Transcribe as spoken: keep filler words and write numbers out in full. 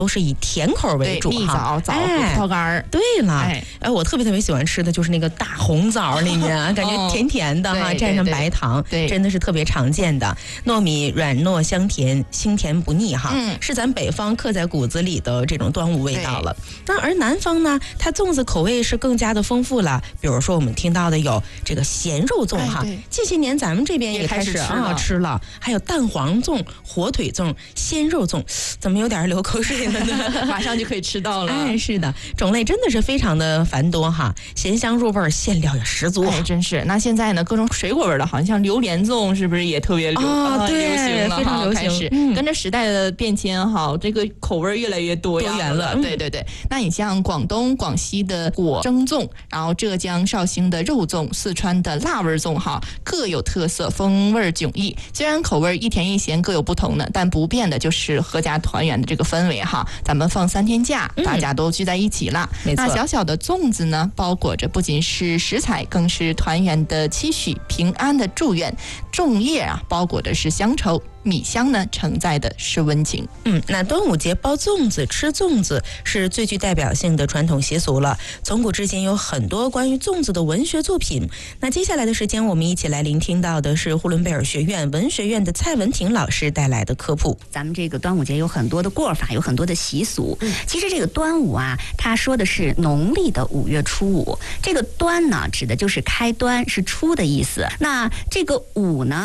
都是以甜口为主哈， 蜜枣、枣、葡萄干儿。 对了，哎，我特别特别喜欢吃的就是那个大红枣里面，感觉甜甜的哈，蘸上白糖， 对， 真的是特别常见的。糯米软糯香甜，清甜不腻哈， 嗯， 是咱北方刻在骨子里的这种端午味道了。那而南方呢，它粽子口味是更加的丰富了。比如说我们听到的有这个咸肉粽哈，近些年咱们这边也开始啊吃了，还有蛋黄粽、火腿粽、鲜肉粽，怎么有点流口水了呢？ 马上就可以吃到了。 哎，是的，种类真的是非常的繁多哈，咸香入味，馅料也十足。 哎，真是。那现在呢，各种水果味的，好像像榴莲粽，是不是也特别流、 哦、对流行了？ 非常流行。 开始、嗯、跟着时代的变迁哈，这个口味越来越多元了。 对对对。那你像广东、广西的果蒸粽，然后浙江绍兴的肉粽，四川的辣味粽哈，各有特色，风味迥异。虽然口味一甜一咸各有不同的，但不变的就是合家团圆的这个氛围哈。咱们放三天假，大家都聚在一起了。 嗯、 那小小的粽子呢，包裹着不仅是食材，更是团圆的期许、平安的祝愿。粽叶啊，包裹的是乡愁。米香呢，承载的是温情。 嗯，那端午节包粽子、吃粽子是最具代表性的传统习俗了。从古至今有很多关于粽子的文学作品。那接下来的时间，我们一起来聆听到的是呼伦贝尔学院文学院的蔡文婷老师带来的科普。 咱们这个端午节有很多的过法，有很多的习俗。嗯，其实这个端午啊，它说的是农历的五月初五。这个端呢，指的就是开端，是初的意思。那这个午呢？